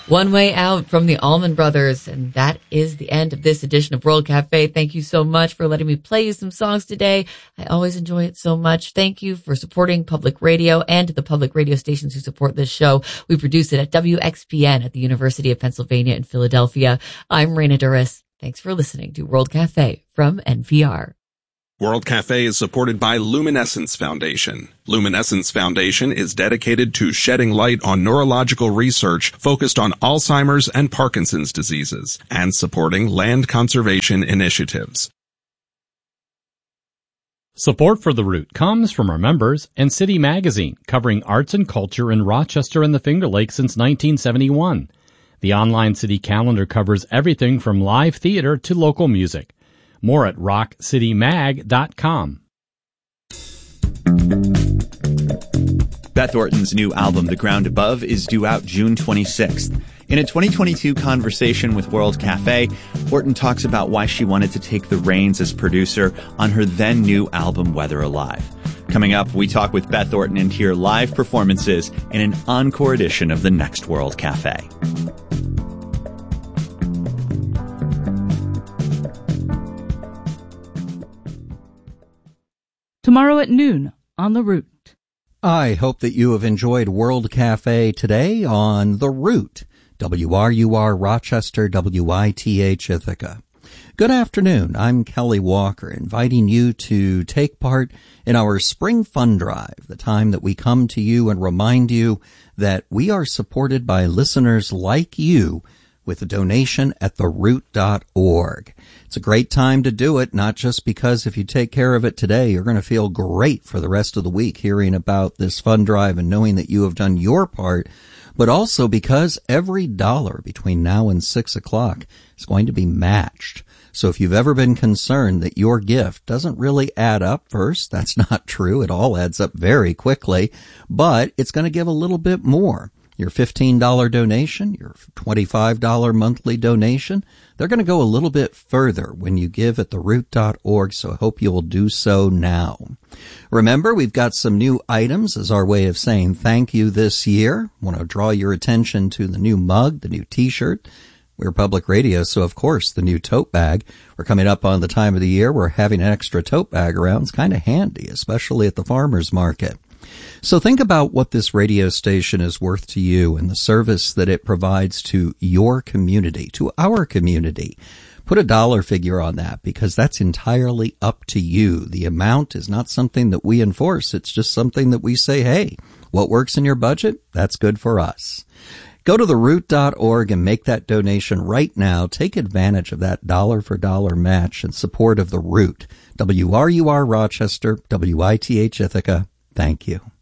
One Way Out from the Allman Brothers. And that is the end of this edition of World Cafe. Thank you so much for letting me play you some songs today. I always enjoy it so much. Thank you for supporting public radio and the public radio stations who support this show. We produce it at WXPN at the University of Pennsylvania in Philadelphia. I'm Raina Duras. Thanks for listening to World Cafe from NPR. World Cafe is supported by Luminescence Foundation. Luminescence Foundation is dedicated to shedding light on neurological research focused on Alzheimer's and Parkinson's diseases and supporting land conservation initiatives. Support for The Root comes from our members and City Magazine, covering arts and culture in Rochester and the Finger Lakes since 1971. The online city calendar covers everything from live theater to local music. More at rockcitymag.com. Beth Orton's new album, The Ground Above, is due out June 26th. In a 2022 conversation with World Cafe, Orton talks about why she wanted to take the reins as producer on her then new album, Weather Alive. Coming up, we talk with Beth Orton and hear live performances in an encore edition of the next World Cafe. Tomorrow at noon on The Root. I hope that you have enjoyed World Cafe today on The Root, WRUR Rochester, WITH Ithaca. Good afternoon. I'm Kelly Walker, inviting you to take part in our Spring Fund Drive, the time that we come to you and remind you that we are supported by listeners like you with a donation at theroot.org. It's a great time to do it, not just because if you take care of it today, you're going to feel great for the rest of the week hearing about this fund drive and knowing that you have done your part, but also because every dollar between now and 6 o'clock is going to be matched. So if you've ever been concerned that your gift doesn't really add up first, that's not true. It all adds up very quickly, but it's going to give a little bit more. Your $15 donation, your $25 monthly donation, they're going to go a little bit further when you give at theroot.org, so I hope you will do so now. Remember, we've got some new items as our way of saying thank you this year. I want to draw your attention to the new mug, the new t-shirt. We're public radio, so of course the new tote bag. We're coming up on the time of the year where having an extra tote bag around is kind of handy, especially at the farmer's market. So think about what this radio station is worth to you and the service that it provides to your community, to our community. Put a dollar figure on that because that's entirely up to you. The amount is not something that we enforce. It's just something that we say, hey, what works in your budget? That's good for us. Go to theroot.org and make that donation right now. Take advantage of that dollar-for-dollar match in support of The Root. WRUR Rochester, WITH Ithaca. Thank you.